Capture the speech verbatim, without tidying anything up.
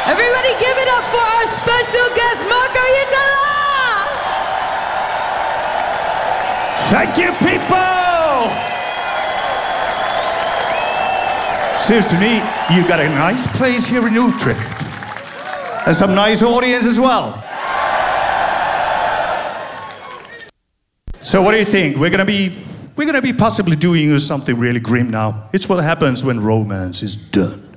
Everybody give it up for our special guest, Marco Yitala! Thank you, people! Seems to me you got a nice place here in Utrecht. And some nice audience as well. So what do you think? We're gonna be we're gonna be possibly doing something really grim now. It's what happens when romance is done.